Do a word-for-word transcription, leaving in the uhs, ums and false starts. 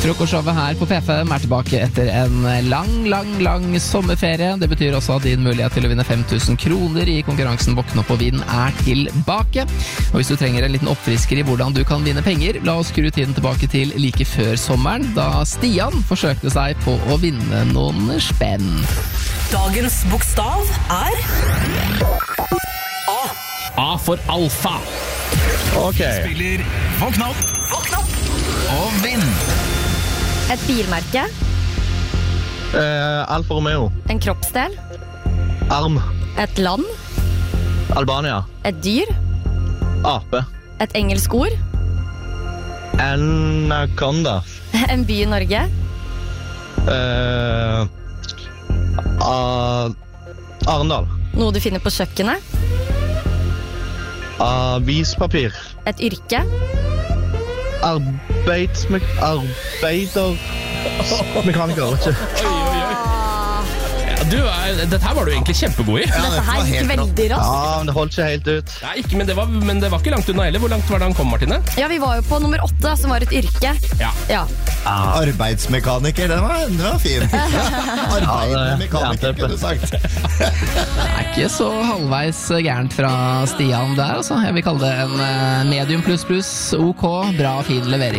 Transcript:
Frokostshowet her på P fem er tilbake etter en lang, lang, lang sommerferie. Det betyr også at din mulighet til å vinne fem tusen kroner i konkurransen Våkne opp og vinn er tilbake. Og hvis du trenger en liten oppfrisker i hvordan du kan vinne penger, la oss skru tiden tilbake til like før sommeren, da Stian forsøkte seg på å vinne noen spenn. Dagens bokstav er A. A for alfa. Ok. Spiller Våkne opp, Våkne opp. og vinn. Et bilmerke. Eh, Alfa Romeo. En kroppsdel. Arm. Et land. Albania. Et dyr. Ape. Et engelsk ord. Anaconda. En by i Norge. Eh, A- Arendal. Noe du finner på kjøkkenet. Avispapir. Et yrke. Arbeidsmek... Arbeider... Mekaniker, vet ikke. Ja, du er, dette her var du egentlig kjempegod i. Dette her gikk veldig raskt. Ja, men det holdt ikke helt ut. Nei, ikke, men, det var, men det var ikke langt unna heller. Hvor langt var det han kom, Martine? Ja, vi var jo på nummer åtte, som var et yrke. Ja. Ja. Arbeidsmekaniker, den var, den var fin. Arbeidsmekaniker, kunne du sagt. Det er ikke så halvveis gærent fra Stian der, altså. Jeg vil kalle det en eh, medium pluss pluss, ok, bra, fin levering.